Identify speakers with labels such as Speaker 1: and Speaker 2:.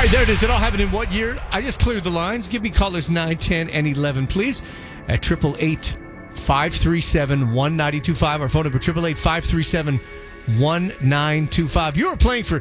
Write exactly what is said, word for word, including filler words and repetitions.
Speaker 1: right, there it is. It all happened in what year? I just cleared the lines. Give me callers nine, ten, and eleven, please, at eight eight eight, five three seven, one nine two five. Our phone number, eight eight eight, five three seven, one nine two five. You are playing for